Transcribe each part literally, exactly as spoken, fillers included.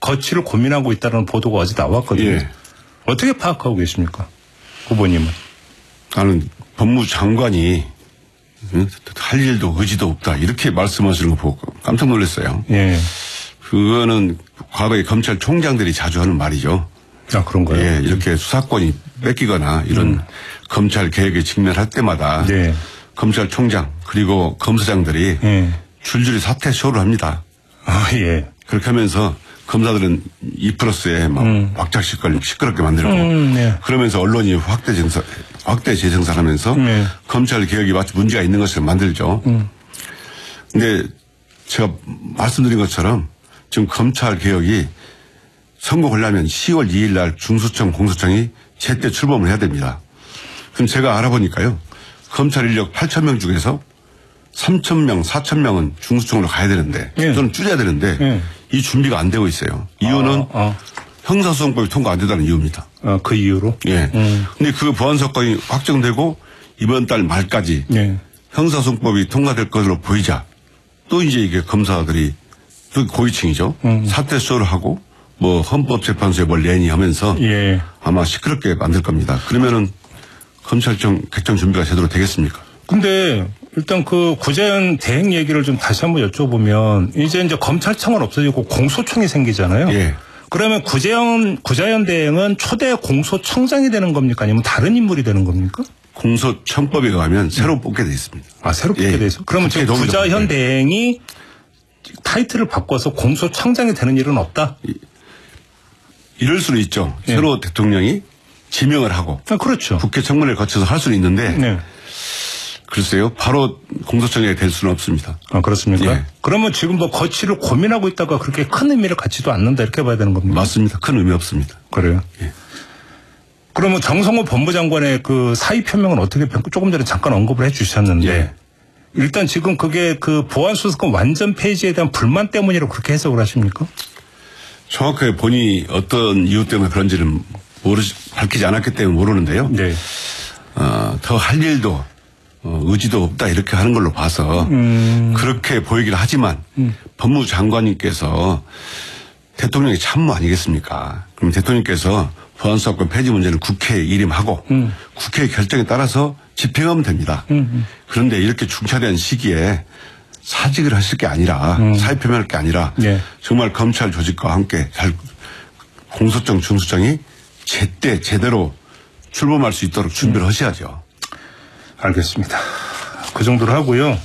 거취를 고민하고 있다는 보도가 어제 나왔거든요. 예. 어떻게 파악하고 계십니까? 후보님은. 나는 법무장관이 할 일도 의지도 없다 이렇게 말씀하시는 거 보고 깜짝 놀랐어요. 예. 그거는 과거에 검찰총장들이 자주 하는 말이죠. 아, 그런가요? 예, 이렇게 수사권이 뺏기거나 이런 음. 검찰 개혁에 직면할 때마다 네. 검찰총장 그리고 검사장들이 예. 줄줄이 사퇴 쇼를 합니다. 아, 예. 그렇게 하면서 검사들은 이 플러스에 막 음. 왁작시끌 시끄럽게 만들고 음, 네. 그러면서 언론이 확대 정사, 확대 재생산하면서 네. 검찰 개혁이 마치 문제가 있는 것을 만들죠. 음. 근데 제가 말씀드린 것처럼 지금 검찰 개혁이 성공하려면 시월 이일 날 중수청 공수청이 제때 출범을 해야 됩니다. 그럼 제가 알아보니까요. 검찰 인력 팔천 명 중에서 삼천 명, 사천 명은 중수청으로 가야 되는데 예. 또는 줄여야 되는데 예. 이 준비가 안 되고 있어요. 이유는 아, 아. 형사소송법이 통과 안 되다는 이유입니다. 아, 그 이유로? 예. 음. 근데 그 보안사건이 확정되고 이번 달 말까지 예. 형사소송법이 통과될 것으로 보이자 또 이제 이게 검사들이 또 고위층이죠. 음. 사퇴 쇼를 하고 뭐 헌법재판소에 뭘 내니 하면서 예. 아마 시끄럽게 만들 겁니다. 그러면은 검찰청 개정 준비가 제대로 되겠습니까? 근데 일단 그 구자연 대행 얘기를 좀 다시 한번 여쭤보면 이제 이제 검찰청은 없어지고 공소청이 생기잖아요. 예. 그러면 구자연 구자연 대행은 초대 공소청장이 되는 겁니까? 아니면 다른 인물이 되는 겁니까? 공소청법에 가면 새로 뽑게 돼 있습니다. 아, 새로 뽑게 예. 돼 있어. 그러면 지금 구자연 대행이 타이틀을 바꿔서 공소청장이 되는 일은 없다? 이럴 수는 있죠. 예. 새로 대통령이 지명을 하고. 아, 그렇죠. 국회 청문회를 거쳐서 할 수는 있는데. 네. 글쎄요. 바로 공소청장이 될 수는 없습니다. 아, 그렇습니까? 예. 그러면 지금 뭐 거취를 고민하고 있다가 그렇게 큰 의미를 갖지도 않는다 이렇게 봐야 되는 겁니까? 맞습니다. 큰 의미 없습니다. 그래요? 예. 그러면 정성호 법무장관의 그 사의 표명은 어떻게 조금 전에 잠깐 언급을 해 주셨는데. 예. 일단 지금 그게 그 보안수사권 완전 폐지에 대한 불만 때문이라고 그렇게 해석을 하십니까? 정확하게 본인이 어떤 이유 때문에 그런지는 모르, 밝히지 않았기 때문에 모르는데요. 네. 어, 더 할 일도 어, 의지도 없다 이렇게 하는 걸로 봐서 음. 그렇게 보이긴 하지만 음. 법무장관님께서 대통령의 참모 아니겠습니까? 그럼 대통령께서 보안수사권 폐지 문제는 국회에 일임하고 음. 국회의 결정에 따라서 집행하면 됩니다. 음. 그런데 이렇게 중차대한 시기에 사직을 하실 게 아니라 음. 사의 표명할 게 아니라 네. 정말 검찰 조직과 함께 잘 공소청 중수청이 제때 제대로 출범할 수 있도록 준비를 음. 하셔야죠. 알겠습니다. 그 정도로 하고요.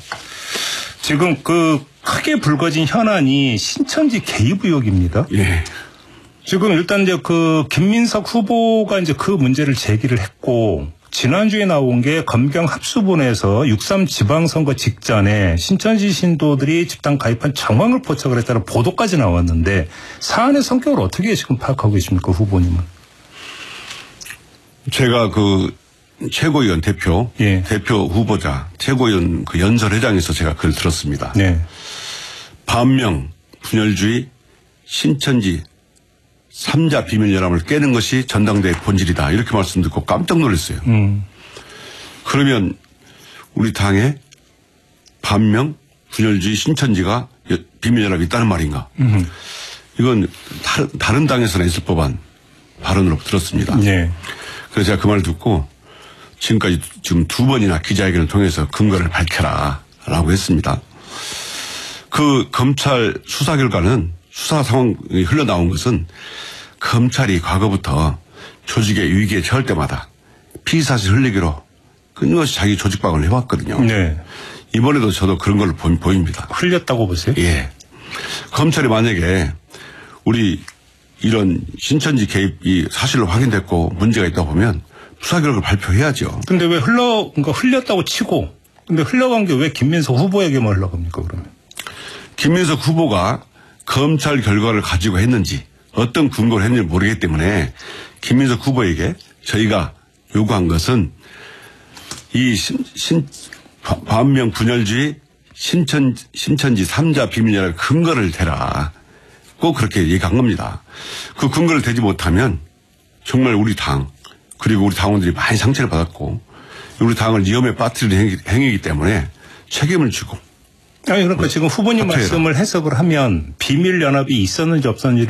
지금 그 크게 불거진 현안이 신천지 개입 의혹입니다. 예. 지금 일단 이제 그 김민석 후보가 이제 그 문제를 제기를 했고 지난주에 나온 게 검경 합수본에서 육삼 지방선거 직전에 신천지 신도들이 집단 가입한 정황을 포착을 했다는 보도까지 나왔는데 사안의 성격을 어떻게 지금 파악하고 계십니까, 후보님은? 제가 그 최고위원 대표, 예. 대표 후보자, 최고위원 그 연설회장에서 제가 그걸 들었습니다. 네. 반명, 분열주의, 신천지, 삼자 비밀연합을 깨는 것이 전당대회 본질이다. 이렇게 말씀 듣고 깜짝 놀랐어요. 음. 그러면 우리 당에 반명, 분열주의, 신천지가 비밀연합이 있다는 말인가? 음. 이건 다른, 다른 당에서나 있을 법한 발언으로 들었습니다. 네. 그래서 제가 그 말을 듣고 지금까지 지금 두 번이나 기자회견을 통해서 근거를 밝혀라 라고 했습니다. 그 검찰 수사 결과는 수사 상황이 흘러나온 것은 검찰이 과거부터 조직의 위기에 처할 때마다 피의사실 흘리기로 끊임없이 자기 조직 방어를 해왔거든요. 네. 이번에도 저도 그런 걸로 보입니다. 흘렸다고 보세요? 예. 검찰이 만약에 우리 이런 신천지 개입이 사실로 확인됐고 문제가 있다 보면 수사 결과를 발표해야죠. 근데 왜 흘러, 그러니까 흘렸다고 치고, 근데 흘러간 게 왜 김민석 후보에게만 흘러갑니까, 그러면? 김민석 후보가 검찰 결과를 가지고 했는지, 어떤 근거를 했는지 모르기 때문에, 김민석 후보에게 저희가 요구한 것은, 이 신, 신, 반명 분열주의, 신천, 신천지 삼자 비밀연합 근거를 대라. 꼭 그렇게 얘기한 겁니다. 그 근거를 대지 못하면, 정말 우리 당, 그리고 우리 당원들이 많이 상처를 받았고 우리 당을 위험에 빠뜨리는 행위, 행위이기 때문에 책임을 지고. 아니 그러니까 지금 후보님 말씀을 해석을 하면 비밀연합이 있었는지 없었는지